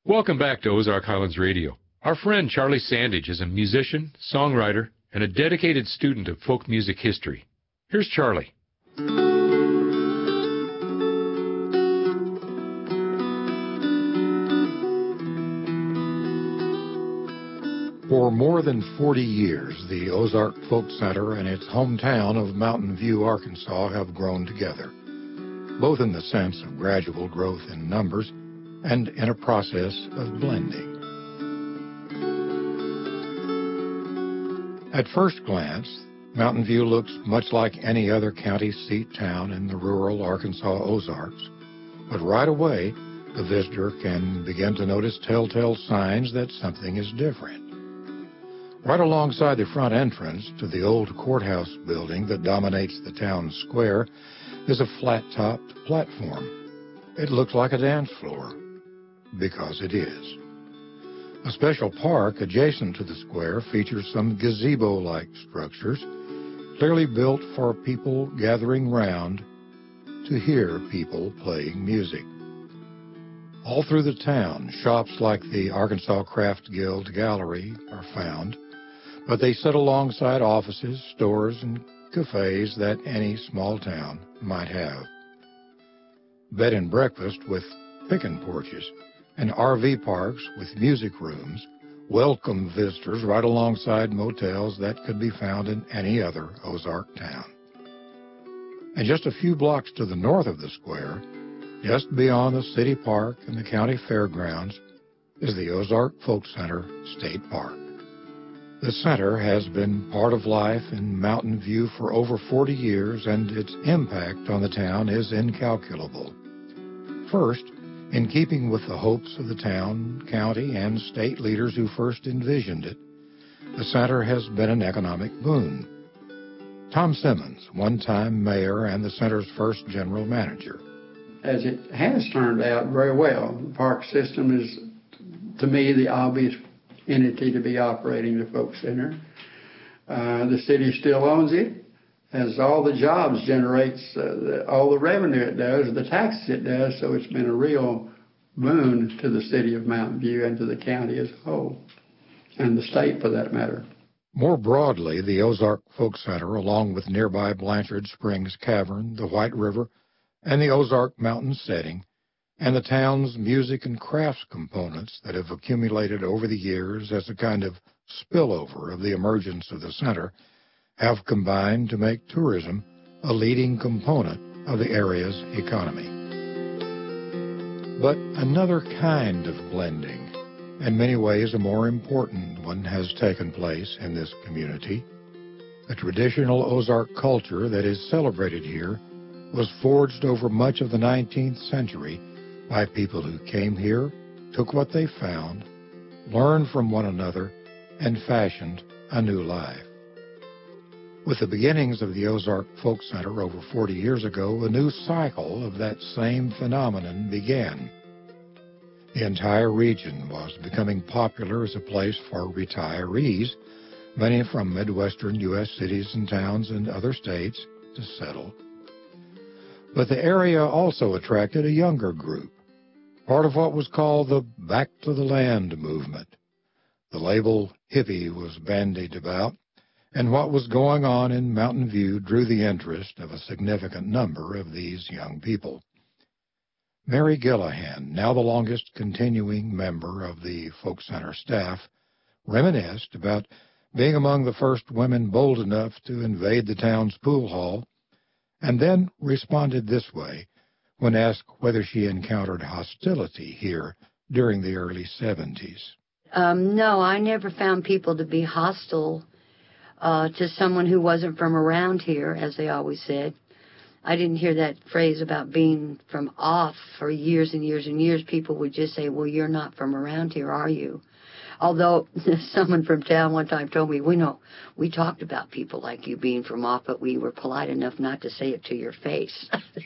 Welcome back to Ozark Highlands Radio. Our friend Charlie Sandage is a musician, songwriter, and a dedicated student of folk music history. Here's Charlie. For more than 40 years, the Ozark Folk Center and its hometown of Mountain View, Arkansas, have grown together, both in the sense of gradual growth in numbers and in a process of blending. At first glance, Mountain View looks much like any other county seat town in the rural Arkansas Ozarks, but right away, the visitor can begin to notice telltale signs that something is different. Right alongside the front entrance to the old courthouse building that dominates the town square is a flat-topped platform. It looks like a dance floor, because it is. A special park adjacent to the square features some gazebo-like structures, clearly built for people gathering round to hear people playing music. All through the town, shops like the Arkansas Craft Guild Gallery are found, but they sit alongside offices, stores, and cafes that any small town might have. Bed and breakfast with pickin' porches and RV parks with music rooms welcome visitors right alongside motels that could be found in any other Ozark town. And just a few blocks to the north of the square, just beyond the city park and the county fairgrounds, is the Ozark Folk Center State Park. The center has been part of life in Mountain View for over 40 years, and its impact on the town is incalculable. First, in keeping with the hopes of the town, county, and state leaders who first envisioned it, the center has been an economic boon. Tom Simmons, one-time mayor and the center's first general manager. As it has turned out very well, the park system is, to me, the obvious entity to be operating the Folk Center. The city still owns it, has all the jobs, generates all the revenue it does, the taxes it does, so it's been a real boon to the city of Mountain View and to the county as a whole, and the state for that matter. More broadly, the Ozark Folk Center, along with nearby Blanchard Springs Cavern, the White River, and the Ozark Mountain setting, and the town's music and crafts components that have accumulated over the years as a kind of spillover of the emergence of the center, have combined to make tourism a leading component of the area's economy. But another kind of blending, in many ways a more important one, has taken place in this community. The traditional Ozark culture that is celebrated here was forged over much of the 19th century by people who came here, took what they found, learned from one another, and fashioned a new life. With the beginnings of the Ozark Folk Center over 40 years ago, a new cycle of that same phenomenon began. The entire region was becoming popular as a place for retirees, many from Midwestern U.S. cities and towns and other states, to settle. But the area also attracted a younger group, part of what was called the Back to the Land movement. The label hippie was bandied about, and what was going on in Mountain View drew the interest of a significant number of these young people. Mary Gillahan, now the longest continuing member of the Folk Center staff, reminisced about being among the first women bold enough to invade the town's pool hall, and then responded this way when asked whether she encountered hostility here during the early 70s. No, I never found people to be hostile to someone who wasn't from around here, as they always said. I didn't hear that phrase about being from off for years and years and years. People would just say, well, you're not from around here, are you? Although someone from town one time told me, we talked about people like you being from off, but we were polite enough not to say it to your face.